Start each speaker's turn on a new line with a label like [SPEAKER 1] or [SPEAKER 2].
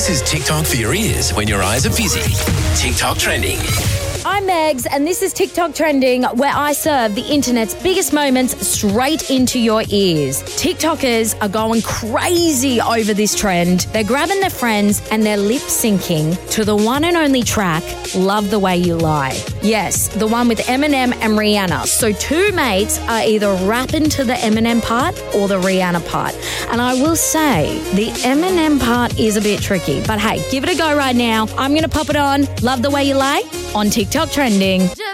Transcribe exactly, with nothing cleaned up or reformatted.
[SPEAKER 1] is TikTok for your ears when your eyes are busy. TikTok trending.
[SPEAKER 2] I'm Megs, and this is TikTok Trending, where I serve the internet's biggest moments straight into your ears. TikTokers are going crazy over this trend. They're grabbing their friends and they're lip syncing to the one and only track, Love the Way You Lie. Yes, the one with Eminem and Rihanna. So two mates are either rapping to the Eminem part or the Rihanna part. And I will say, the Eminem part is a bit tricky. But hey, give it a go right now. I'm going to pop it on, Love the Way You Lie, on TikTok Trending.